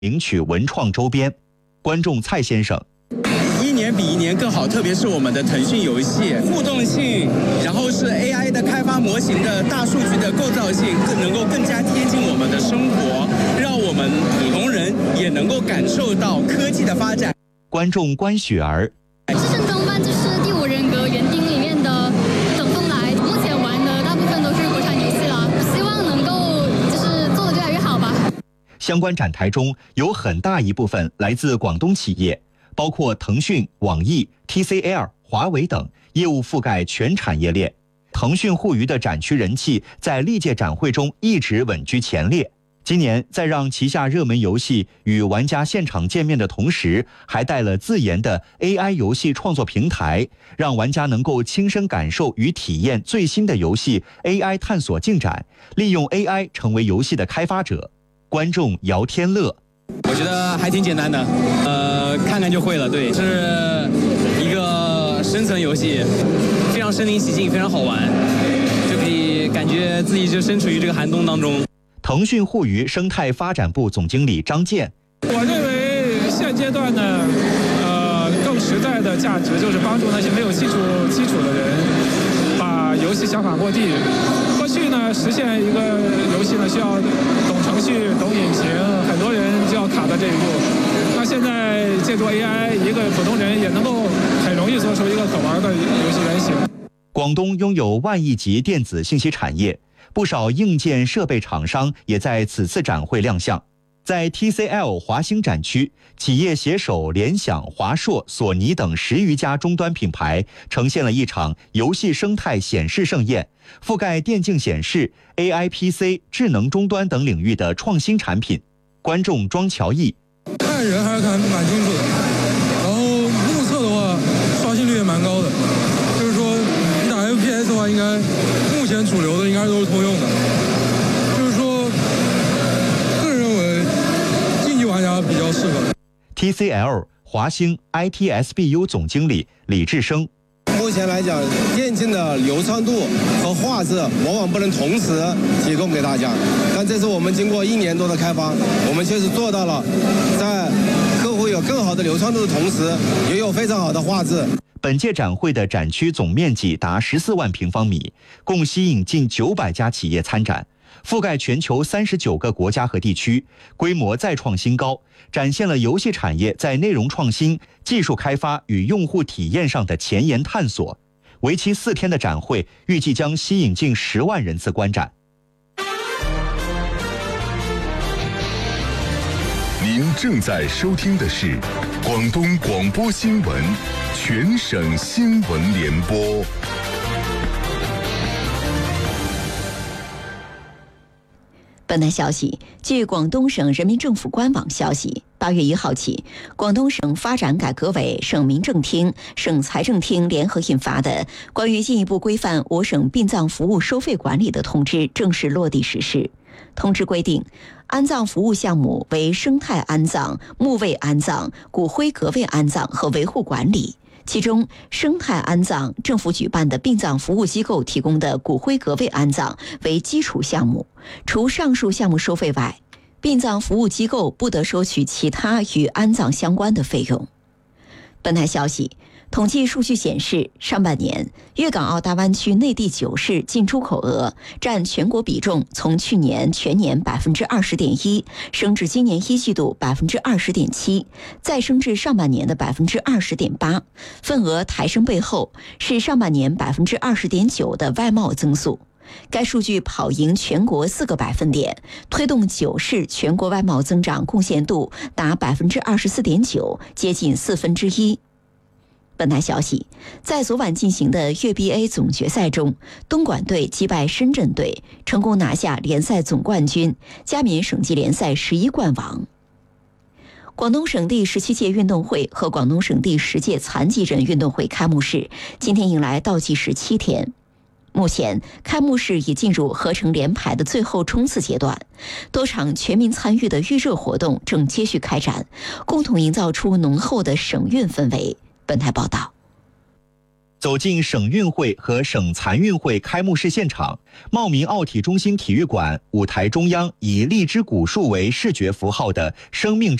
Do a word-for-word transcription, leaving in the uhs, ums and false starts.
领取文创周边。观众蔡先生。 一年比一年更好，特别是我们的腾讯游戏互动性，然后是 A I 的开发模型的大数据的构造性，更能够更加贴近我们的生活，让我们普通人也能够感受到科技的发展。 观众关雪儿， 是正宗版就是第五人格园丁里面的等风来，目前玩的大部分都是国产游戏了，希望能够就是做得越来越好吧。 相关展台中有很大一部分来自广东企业，包括腾讯、网易、T C L、华为等，业务覆盖全产业链。腾讯互娱的展区人气在历届展会中一直稳居前列。今年在让旗下热门游戏与玩家现场见面的同时，还带了自研的 A I 游戏创作平台，让玩家能够亲身感受与体验最新的游戏 A I 探索进展，利用 A I 成为游戏的开发者。观众姚天乐， 我觉得还挺简单的，呃，看看就会了。对，是一个生存游戏，非常身临其境，非常好玩，就可以感觉自己就身处于这个寒冬当中。 腾讯互娱生态发展部总经理张健， 我认为现阶段呢，呃，更实在的价值就是帮助那些没有基础基础的人，把游戏想法落地。过去呢，实现一个游戏呢，需要懂程序、懂引擎，很多人就要卡在这一步。那现在借助 A I， 一个普通人也能够很容易做出一个可玩的游戏原型。 广东拥有万亿级电子信息产业。不少硬件设备厂商也在此次展会亮相。在 T C L 华星展区，企业携手联想、华硕、索尼等十余家终端品牌，呈现了一场游戏生态显示盛宴，覆盖电竞显示、A I P C、智能终端等领域的创新产品。观众庄乔毅， 看人还是看蛮清楚的，然后目测的话，刷新率也蛮高的。就是说，你打 F P S 的话，应该目前主流的应该都是通用的。就是说，个人认为竞技玩家比较适合。 T C L 华星 I T S B U 总经理李志生。 目前来讲，电竞的流畅度和画质往往不能同时提供给大家，但这是我们经过一年多的开发，我们确实做到了，在客户有更好的流畅度的同时，也有非常好的画质。 本届展会的展区总面积达十四万平方米，共吸引近九百家企业参展，覆盖全球三十九个国家和地区，规模再创新高，展现了游戏产业在内容创新、技术开发与用户体验上的前沿探索。为期四天的展会预计将吸引近十万人次观展。 您正在收听的是广东广播新闻全省新闻联播。 本台消息，据广东省人民政府官网消息，八月一号起，广东省发展改革委、省民政厅、省财政厅联合印发的《关于进一步规范我省殡葬服务收费管理的通知》正式落地实施。通知规定，安葬服务项目为生态安葬、墓位安葬、骨灰格位安葬和维护管理。其中，生态安葬政府举办的殡葬服务机构提供的骨灰格位安葬为基础项目，除上述项目收费外，殡葬服务机构不得收取其他与安葬相关的费用。本台消息，统计数据显示，上半年粤港澳大湾区内地九市进出口额占全国比重从去年全年百分之二十点一升至今年一季度百分之二十点七，再升至上半年的百分之二十点八。份额抬升背后是上半年百分之二十点九的外贸增速。该数据跑赢全国四个百分点，推动九市全国外贸增长贡献度达百分之二十四点九，接近四分之一。本台消息，在昨晚进行的粤 B A 总决赛中，东莞队击败深圳队，成功拿下联赛总冠军，加冕省级联赛十一冠王。广东省第十七届运动会和广东省第十届残疾人运动会开幕式今天迎来倒计时七天。目前，开幕式已进入合成连排的最后冲刺阶段，多场全民参与的预热活动正接续开展，共同营造出浓厚的省运氛围。本台报道。 走进省运会和省残运会开幕式现场，茂名奥体中心体育馆舞台中央以荔枝古树为视觉符号的生命